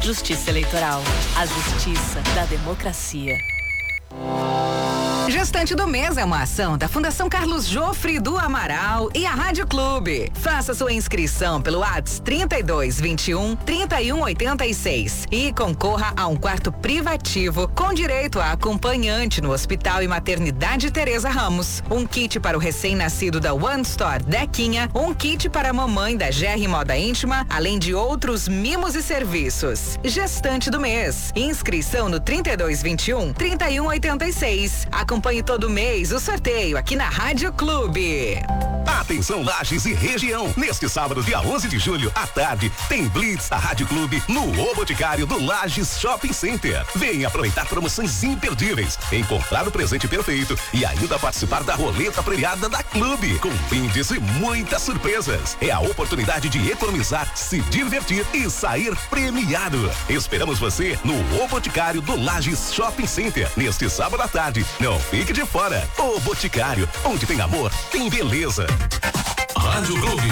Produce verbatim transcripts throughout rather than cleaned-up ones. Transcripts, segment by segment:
Justiça Eleitoral, a justiça da democracia. Gestante do Mês é uma ação da Fundação Carlos Jofre do Amaral e a Rádio Clube. Faça sua inscrição pelo WhatsApp trinta e dois, vinte e um, trinta e um, oitenta e seis e concorra a um quarto privativo com direito a acompanhante no Hospital e Maternidade Teresa Ramos. Um kit para o recém-nascido da One Store Dequinha, um kit para a mamãe da G R Moda Íntima, além de outros mimos e serviços. Gestante do Mês. Inscrição no trinta e dois, vinte e um, trinta e um, oitenta e seis. Acompanhe todo mês o sorteio aqui na Rádio Clube. Atenção Lages e região. Neste sábado, dia onze de julho, à tarde, tem Blitz da Rádio Clube no O Boticário do Lages Shopping Center. Venha aproveitar promoções imperdíveis, encontrar o presente perfeito e ainda participar da roleta premiada da Clube, com brindes e muitas surpresas. É a oportunidade de economizar, se divertir e sair premiado. Esperamos você no O Boticário do Lages Shopping Center, neste sábado à tarde. Não fique de fora. O Boticário, onde tem amor, tem beleza. Rádio Clube.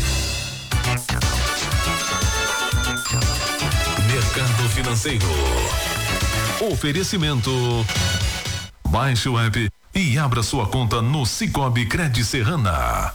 Mercado Financeiro. Oferecimento. Baixe o app e abra sua conta no Cicobi Cred Serrana.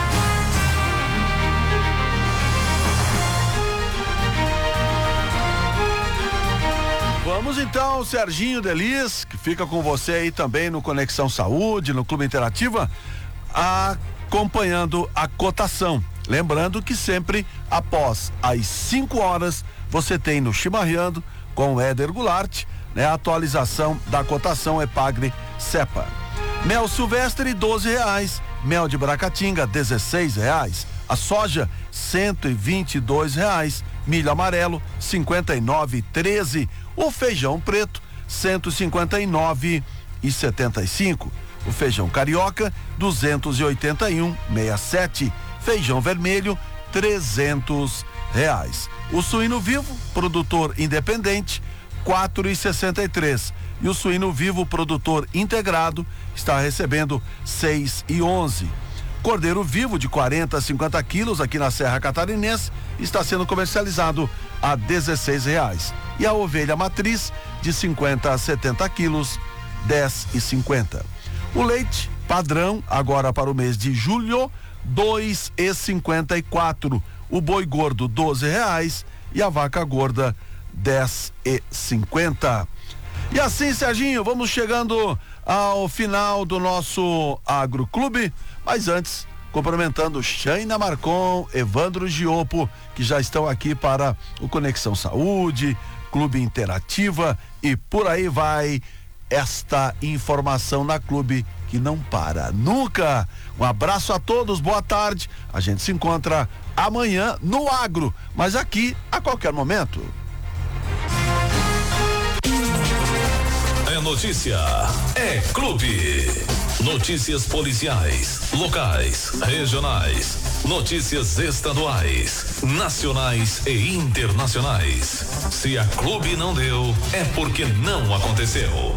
Vamos então, Serginho Delis, que fica com você aí também no Conexão Saúde, no Clube Interativa, acompanhando a cotação. Lembrando que sempre após as cinco horas você tem no Chimarreando com o Éder Goulart, né? A atualização da cotação Epagre Cepa. Mel Silvestre, doze reais. Mel de Bracatinga, dezesseis reais. A soja, cento e vinte e dois reais. Milho amarelo, cinquenta e nove e treze. O feijão preto, cento e cinquenta e nove e setenta e cinco. O feijão carioca, duzentos e oitenta e um e sessenta e sete. Feijão vermelho, trezentos reais. O suíno vivo, produtor independente, quatro e sessenta e três. E o suíno vivo, produtor integrado, está recebendo seis e onze. Cordeiro vivo de quarenta a cinquenta quilos aqui na Serra Catarinense está sendo comercializado a dezesseis reais. E a ovelha matriz de cinquenta a setenta quilos, dez e cinquenta. O leite padrão agora para o mês de julho, dois e cinquenta e quatro. O boi gordo, doze reais, e a vaca gorda, dez e cinquenta. E assim, Serginho, vamos chegando ao final do nosso Agroclube, mas antes, cumprimentando Shaina Marcon, Evandro Giopo, que já estão aqui para o Conexão Saúde, Clube Interativa, e por aí vai esta informação na Clube que não para nunca. Um abraço a todos, boa tarde. A gente se encontra amanhã no Agro, mas aqui a qualquer momento. É notícia, é Clube. Notícias policiais, locais, regionais, notícias estaduais, nacionais e internacionais. Se a Clube não deu, é porque não aconteceu.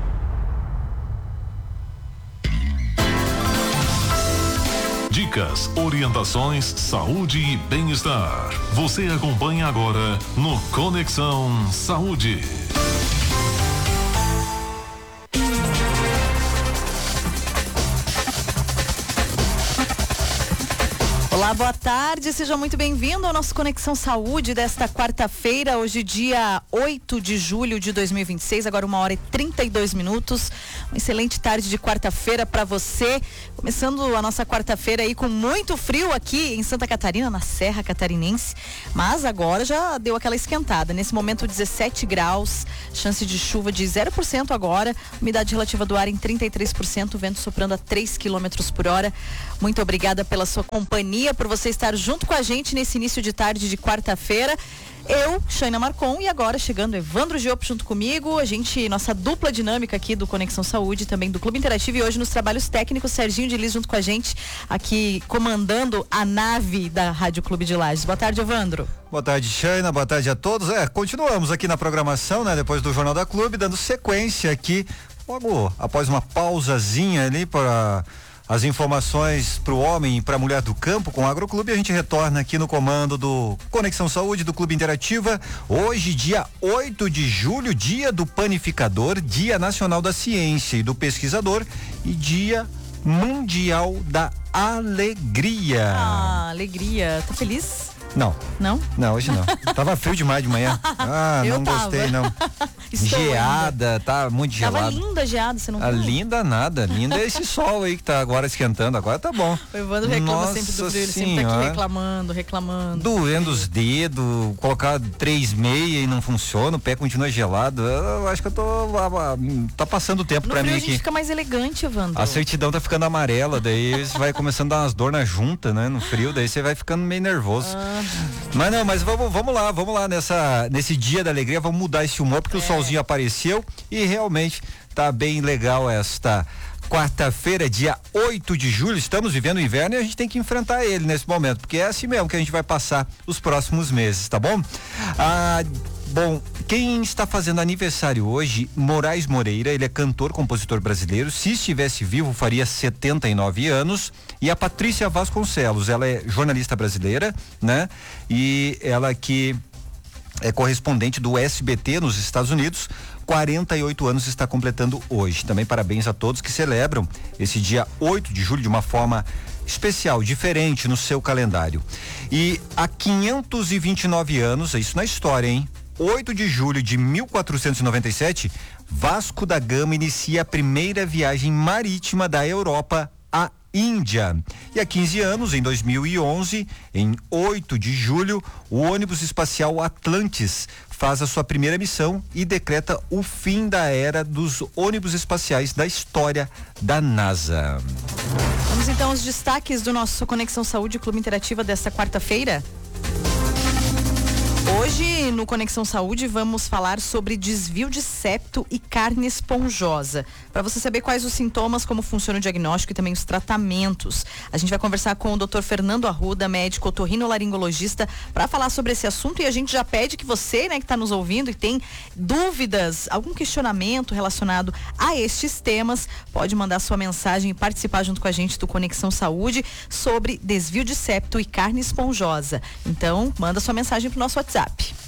Dicas, orientações, saúde e bem-estar. Você acompanha agora no Conexão Saúde. Olá, boa tarde, seja muito bem-vindo ao nosso Conexão Saúde desta quarta-feira, hoje dia oito de julho de dois mil e vinte e seis, agora uma hora e trinta e dois minutos. Uma excelente tarde de quarta-feira para você, começando a nossa quarta-feira aí com muito frio aqui em Santa Catarina, na Serra Catarinense, mas agora já deu aquela esquentada. Nesse momento dezessete graus, chance de chuva de zero por cento agora, umidade relativa do ar em trinta e três por cento, vento soprando a três quilômetros por hora. Muito obrigada pela sua companhia, por você estar junto com a gente nesse início de tarde de quarta-feira. Eu, Shaina Marcon, e agora chegando Evandro Giopo junto comigo, a gente, nossa dupla dinâmica aqui do Conexão Saúde, também do Clube Interativo, e hoje nos trabalhos técnicos, Serginho de Lis junto com a gente, aqui comandando a nave da Rádio Clube de Lages. Boa tarde, Evandro. Boa tarde, Shaina, boa tarde a todos. É, continuamos aqui na programação, né, depois do Jornal da Clube, dando sequência aqui, logo após uma pausazinha ali para as informações para o homem e para a mulher do campo com o Agroclube. A gente retorna aqui no comando do Conexão Saúde do Clube Interativa. Hoje, dia oito de julho, dia do panificador, dia nacional da ciência e do pesquisador e dia mundial da alegria. Ah, alegria. Tá feliz? Não. Não? Não, hoje não. Tava frio demais de manhã. Ah, Eu não tava. gostei, não. Geada, tá muito gelado. Tava linda a geada, você não viu? Ah, linda nada, linda é esse sol aí que tá agora esquentando, agora tá bom. O Evandro reclama Nossa sempre do frio, ele sempre tá Senhora. aqui reclamando, reclamando. Doendo os dedos, colocar três meia e não funciona, o pé continua gelado. Eu acho que eu tô, ah, tá passando o tempo No pra frio mim a gente aqui. fica mais elegante, Evandro. A certidão tá ficando amarela, daí você vai começando a dar umas dor na junta, né? No frio, daí você vai ficando meio nervoso. Ah. Mas não, mas vamos, vamos lá, vamos lá nessa, nesse dia da alegria, vamos mudar esse humor, porque é. o solzinho apareceu e realmente tá bem legal esta quarta-feira, dia oito de julho. Estamos vivendo o inverno e a gente tem que enfrentar ele nesse momento, porque é assim mesmo que a gente vai passar os próximos meses, tá bom? Ah, bom, quem está fazendo aniversário hoje, Moraes Moreira, ele é cantor, compositor brasileiro. Se estivesse vivo, faria setenta e nove anos. E a Patrícia Vasconcelos, ela é jornalista brasileira, né? E ela que é correspondente do S B T nos Estados Unidos, quarenta e oito anos está completando hoje. Também parabéns a todos que celebram esse dia oito de julho de uma forma especial, diferente no seu calendário. E há quinhentos e vinte e nove anos, é isso na história, hein? oito de julho de mil quatrocentos e noventa e sete, Vasco da Gama inicia a primeira viagem marítima da Europa à Índia. E há quinze anos, em dois mil e onze, em oito de julho, o ônibus espacial Atlantis faz a sua primeira missão e decreta o fim da era dos ônibus espaciais da história da NASA. Vamos então aos destaques do nosso Conexão Saúde Clube Interativa desta quarta-feira. Hoje, no Conexão Saúde, vamos falar sobre desvio de septo e carne esponjosa. Para você saber quais os sintomas, como funciona o diagnóstico e também os tratamentos. A gente vai conversar com o doutor Fernando Arruda, médico otorrinolaringologista, para falar sobre esse assunto. E a gente já pede que você, né, que está nos ouvindo e tem dúvidas, algum questionamento relacionado a estes temas, pode mandar sua mensagem e participar junto com a gente do Conexão Saúde sobre desvio de septo e carne esponjosa. Então, manda sua mensagem pro nosso WhatsApp.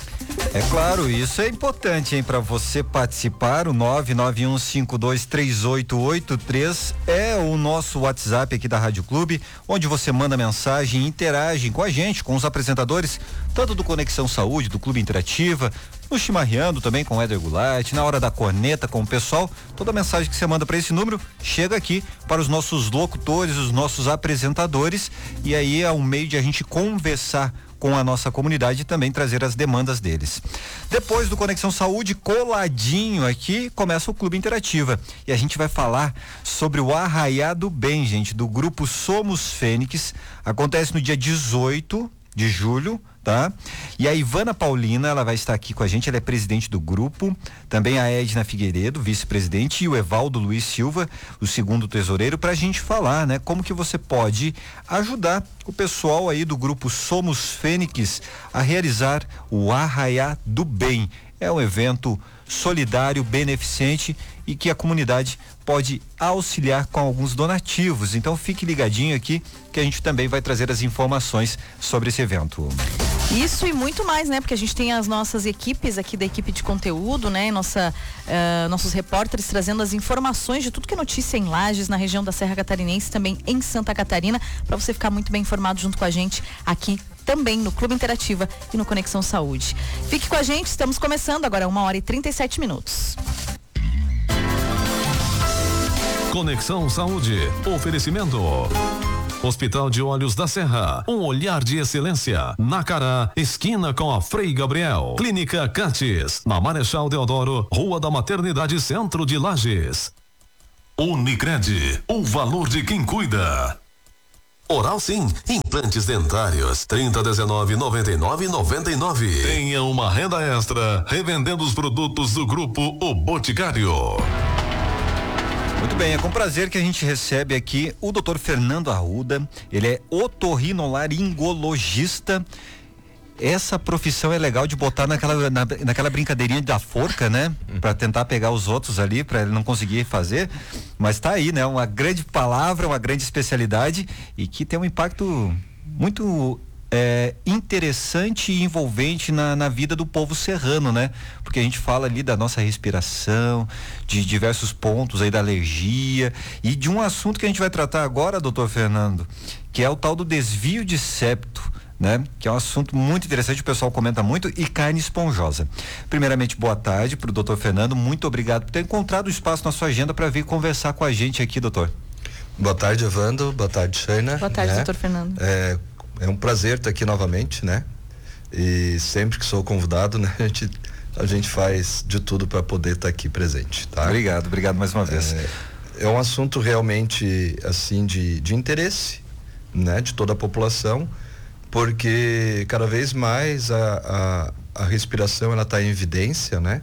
É claro, isso é importante, hein, para você participar. O nove nove um cinco dois três oito oito três é o nosso WhatsApp aqui da Rádio Clube, onde você manda mensagem e interage com a gente, com os apresentadores, tanto do Conexão Saúde, do Clube Interativa, no Chimarreando também com o Éder Goulart, na hora da corneta com o pessoal. Toda mensagem que você manda para esse número chega aqui para os nossos locutores, os nossos apresentadores, e aí é um meio de a gente conversar com a nossa comunidade e também trazer as demandas deles. Depois do Conexão Saúde, coladinho aqui, começa o Clube Interativa. E a gente vai falar sobre o Arraiá do Bem, gente, do grupo Somos Fênix. Acontece no dia dezoito de julho, tá? E a Ivana Paulina, ela vai estar aqui com a gente, ela é presidente do grupo, também a Edna Figueiredo, vice-presidente, e o Evaldo Luiz Silva, o segundo tesoureiro, pra gente falar, né, como que você pode ajudar o pessoal aí do grupo Somos Fênix a realizar o Arraiá do Bem. É um evento solidário, beneficente e que a comunidade pode auxiliar com alguns donativos. Então fique ligadinho aqui que a gente também vai trazer as informações sobre esse evento. Isso e muito mais, né? Porque a gente tem as nossas equipes aqui da equipe de conteúdo, né? Nossa, uh, nossos repórteres trazendo as informações de tudo que é notícia em Lages, na região da Serra Catarinense, também em Santa Catarina, para você ficar muito bem informado junto com a gente aqui também no Clube Interativa e no Conexão Saúde. Fique com a gente, estamos começando agora, uma hora e trinta e sete minutos. Conexão Saúde. Oferecimento. Hospital de Olhos da Serra, um olhar de excelência. Nacará, esquina com a Frei Gabriel. Clínica Cates, na Marechal Deodoro, Rua da Maternidade, Centro de Lages. Unicred, o valor de quem cuida. Oral Sim, implantes dentários, trinta, dezenove, noventa e nove, noventa e nove. Tenha uma renda extra, revendendo os produtos do grupo O Boticário. Muito bem, é com prazer que a gente recebe aqui o doutor Fernando Arruda. Ele é otorrinolaringologista essa profissão é legal de botar naquela, na, naquela brincadeirinha da forca, né? Para tentar pegar os outros ali, para ele não conseguir fazer. Mas tá aí, né? Uma grande palavra, uma grande especialidade e que tem um impacto muito é, interessante e envolvente na, na vida do povo serrano, né? Porque a gente fala ali da nossa respiração, de diversos pontos aí da alergia e de um assunto que a gente vai tratar agora, doutor Fernando, que é o tal do desvio de septo, né? Que é um assunto muito interessante, o pessoal comenta muito, e carne esponjosa. Primeiramente, boa tarde para o doutor Fernando, muito obrigado por ter encontrado um espaço na sua agenda para vir conversar com a gente aqui, doutor. Boa tarde, Evandro, boa tarde, Shaina. Boa tarde, né? doutor Fernando. É, é um prazer estar aqui novamente, né? E sempre que sou convidado, né? A gente, a gente faz de tudo para poder estar aqui presente, tá? Obrigado, obrigado mais uma vez. É, é um assunto realmente, assim, de, de interesse, né? De toda a população, porque cada vez mais a, a, a respiração ela está em evidência, né?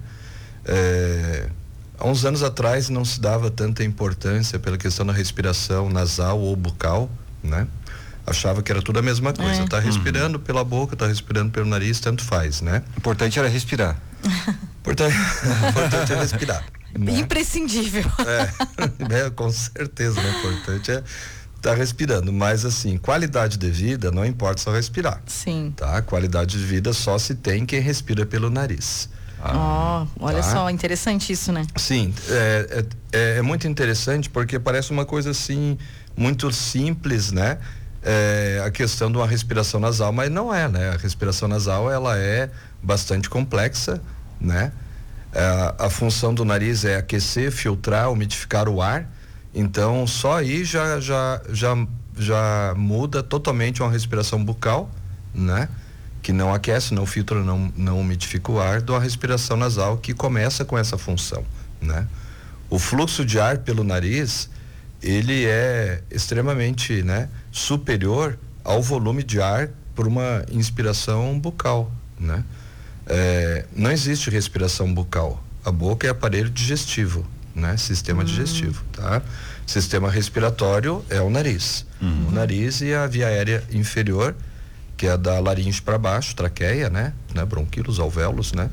É, há uns anos atrás não se dava tanta importância pela questão da respiração nasal ou bucal, né? Achava que era tudo a mesma coisa, é. Tá respirando uhum. pela boca, tá respirando pelo nariz, tanto faz, né? O importante era respirar. Importante, importante é respirar. Né? Imprescindível. É, é, com certeza, né? O importante é tá respirando, mas assim, qualidade de vida não importa só respirar. Sim. Tá? Qualidade de vida só se tem quem respira pelo nariz. Ah, oh, olha tá? só, interessante isso, né? Sim, é, é, é muito interessante porque parece uma coisa assim, muito simples, né? É, a questão de uma respiração nasal, mas não é, né? A respiração nasal, ela é bastante complexa, né? É, a função do nariz é aquecer, filtrar, umidificar o ar. Então, só aí já, já, já, já muda totalmente uma respiração bucal, né? Que não aquece, não filtra, não, não umidifica o ar, de uma respiração nasal que começa com essa função, né? O fluxo de ar pelo nariz, ele é extremamente, né? Superior ao volume de ar por uma inspiração bucal, né? É, não existe respiração bucal. A boca é aparelho digestivo, né? Sistema hum. digestivo, tá? Sistema respiratório é o nariz. Uhum. O nariz e a via aérea inferior, que é da laringe para baixo, traqueia, né? né? Bronquíolos, alvéolos, né?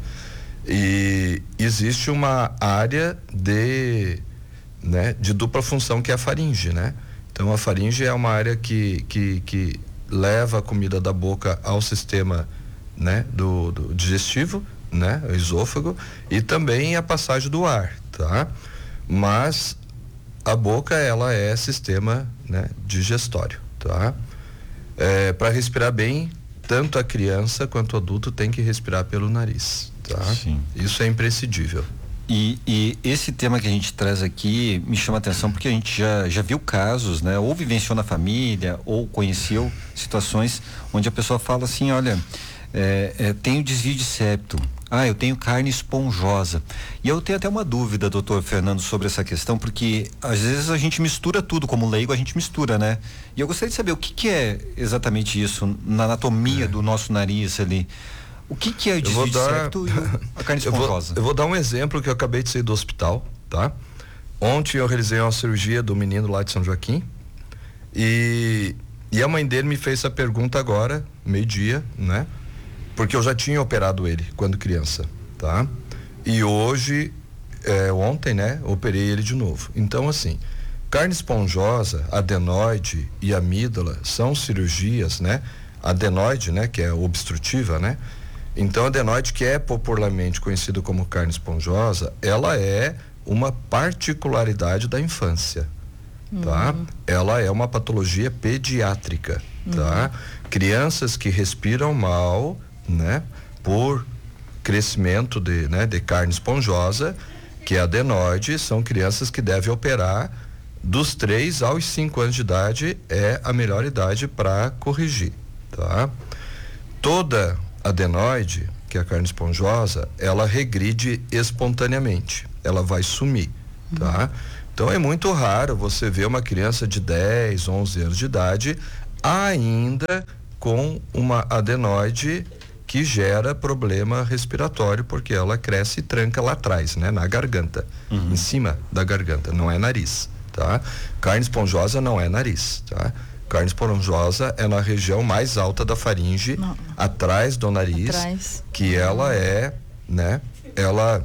E existe uma área de, né? de dupla função que é a faringe, né? Então a faringe é uma área que, que, que leva a comida da boca ao sistema, né? Do, do digestivo, né? O esôfago, e também a passagem do ar, tá? Mas a boca, ela é sistema, né? Digestório, tá? É, para respirar bem, tanto a criança quanto o adulto tem que respirar pelo nariz, tá? Sim. Isso é imprescindível. E, e esse tema que a gente traz aqui me chama a atenção porque a gente já, já viu casos, né? Ou vivenciou na família, ou conheceu situações onde a pessoa fala assim, olha, é, é, tenho desvio de septo, ah, eu tenho carne esponjosa. E eu tenho até uma dúvida, doutor Fernando, sobre essa questão, porque às vezes a gente mistura tudo, como leigo a gente mistura, né? E eu gostaria de saber o que, que é exatamente isso na anatomia é. do nosso nariz ali. O que, que é o desvio de septo e a carne esponjosa? Eu vou, eu vou dar um exemplo que eu acabei de sair do hospital, tá? Ontem eu realizei uma cirurgia do menino lá de São Joaquim e, e a mãe dele me fez essa pergunta agora, meio-dia, né? Porque eu já tinha operado ele quando criança, tá? E hoje, é, ontem, né? Operei ele de novo. Então, assim, carne esponjosa, adenoide e amígdala são cirurgias, né? Adenoide, né? Que é obstrutiva, né? Então, a adenoide, que é popularmente conhecido como carne esponjosa, ela é uma particularidade da infância, uhum. tá? Ela é uma patologia pediátrica, uhum. tá? Crianças que respiram mal, né? Por crescimento de, né? De carne esponjosa, que é adenoide, são crianças que devem operar dos três aos cinco anos de idade, é a melhor idade para corrigir, tá? Toda adenoide, que é a carne esponjosa, ela regride espontaneamente, ela vai sumir, tá? Uhum. Então é muito raro você ver uma criança de dez, onze anos de idade ainda com uma adenoide que gera problema respiratório, porque ela cresce e tranca lá atrás, né? Na garganta, uhum. em cima da garganta, não é nariz, tá? Carne esponjosa não é nariz, tá? Carne esponjosa é na região mais alta da faringe, Não. atrás do nariz, atrás. que ela é, né? Ela,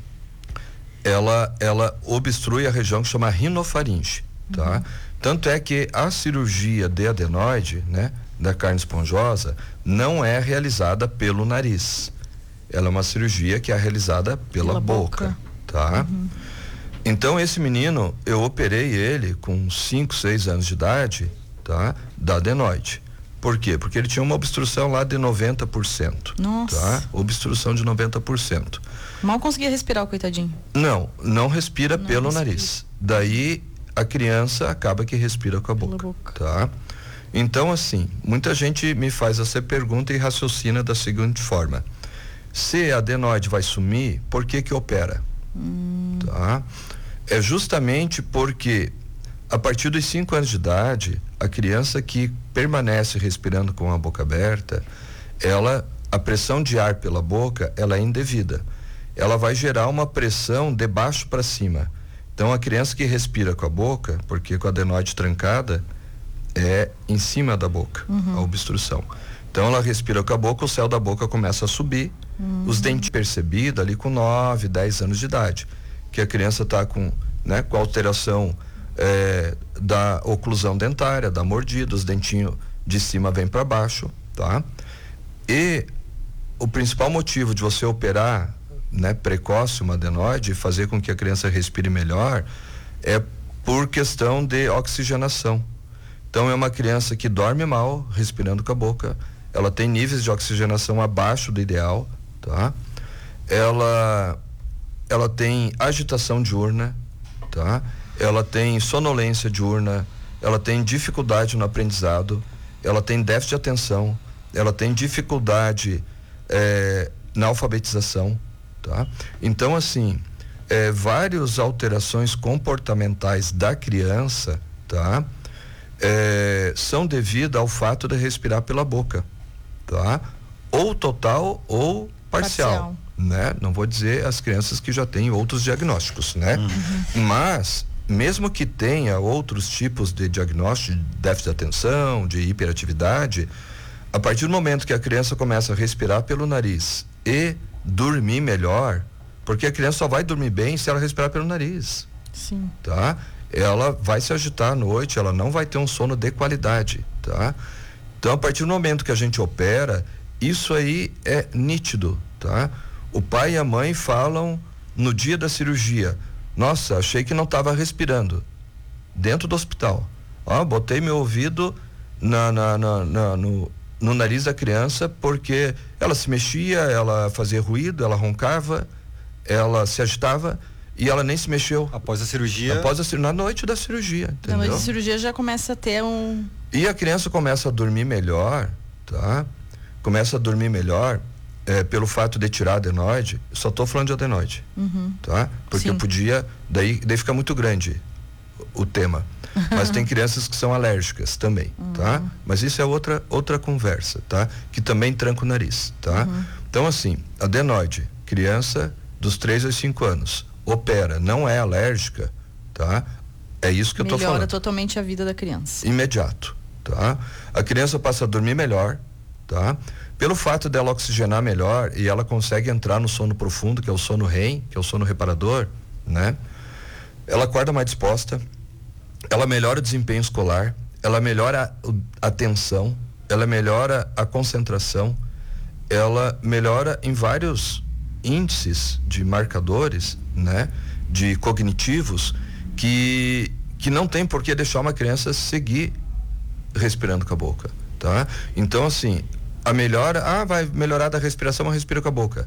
ela, ela obstrui a região que chama rinofaringe, tá? Uhum. Tanto é que a cirurgia de adenoide, né? Da carne esponjosa, não é realizada pelo nariz. Ela é uma cirurgia que é realizada pela, pela boca, boca, tá? Uhum. Então esse menino, eu operei ele com cinco, seis anos de idade, tá? Da adenoide. Por quê? Porque ele tinha uma obstrução lá de noventa por cento. Nossa. Tá? Obstrução de noventa por cento. Mal conseguia respirar, o coitadinho. Não, não respira não pelo respira. nariz. Daí a criança acaba que respira com a boca, boca. Tá? Então assim, muita gente me faz essa pergunta e raciocina da seguinte forma: se a adenoide vai sumir, por que que opera? Hum. Tá? É justamente porque a partir dos cinco anos de idade, a criança que permanece respirando com a boca aberta, ela, a pressão de ar pela boca, ela é indevida. Ela vai gerar uma pressão de baixo para cima. Então a criança que respira com a boca, porque com a adenoide trancada, é em cima da boca, uhum. a obstrução. Então ela respira com a boca, o céu da boca começa a subir, uhum. os dentes percebidos ali com nove, dez anos de idade, que a criança está com, né, com alteração é, da oclusão dentária, da mordida, os dentinhos de cima vêm para baixo, tá? E o principal motivo de você operar, né, precoce uma adenoide, fazer com que a criança respire melhor, é por questão de oxigenação. Então é uma criança que dorme mal, respirando com a boca, ela tem níveis de oxigenação abaixo do ideal, tá? Ela, ela tem agitação diurna, tá? Ela tem sonolência diurna, ela tem dificuldade no aprendizado, ela tem déficit de atenção, ela tem dificuldade é, na alfabetização, tá? Então assim, é, várias alterações comportamentais da criança, tá? É, são devidas ao fato de respirar pela boca, tá? Ou total ou parcial, parcial, né? Não vou dizer as crianças que já têm outros diagnósticos, né? Uhum. Mas mesmo que tenha outros tipos de diagnóstico, de déficit de atenção, de hiperatividade, a partir do momento que a criança começa a respirar pelo nariz e dormir melhor, porque a criança só vai dormir bem se ela respirar pelo nariz. Sim. Tá? Ela vai se agitar à noite, ela não vai ter um sono de qualidade, tá? Então, a partir do momento que a gente opera, isso aí é nítido, tá? O pai e a mãe falam no dia da cirurgia: nossa, achei que não estava respirando dentro do hospital. Ó, botei meu ouvido na, na, na, na, no, no nariz da criança, porque ela se mexia, ela fazia ruído, ela roncava, ela se agitava e ela nem se mexeu. Após a cirurgia? Após a cirurgia, na noite da cirurgia, entendeu? Na noite da cirurgia já começa a ter um... E a criança começa a dormir melhor, tá? Começa a dormir melhor é, pelo fato de tirar a adenoide. Só tô falando de adenoide, uhum. tá? Porque Sim. eu podia, daí, daí fica muito grande o, o tema. Mas tem crianças que são alérgicas também, uhum. tá? Mas isso é outra, outra conversa, tá? Que também tranca o nariz, tá? Uhum. Então assim, adenoide, criança dos três aos cinco anos, opera, não é alérgica, tá? É isso que Melhora eu tô falando. Melhora totalmente a vida da criança. Imediato, tá? A criança passa a dormir melhor, tá? Pelo fato dela oxigenar melhor e ela consegue entrar no sono profundo, que é o sono R E M, que é o sono reparador, né? Ela acorda mais disposta, ela melhora o desempenho escolar, ela melhora a atenção, ela melhora a concentração, ela melhora em vários índices de marcadores, né? De cognitivos que, que não tem por que deixar uma criança seguir respirando com a boca, tá? Então assim, a melhora, ah, vai melhorar da respiração, mas respira com a boca.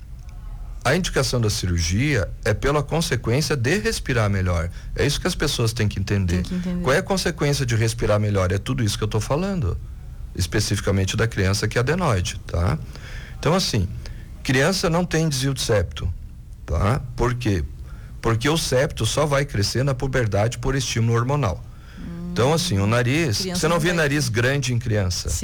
A indicação da cirurgia é pela consequência de respirar melhor. É isso que as pessoas têm que entender. Tem que entender. Qual é a consequência de respirar melhor? É tudo isso que eu estou falando, especificamente da criança que é adenoide, tá? Então assim, criança não tem desvio de septo, tá? Por quê? Porque o septo só vai crescer na puberdade por estímulo hormonal. Hum, então assim, o nariz, você não, não vê nariz grande em criança. Sim.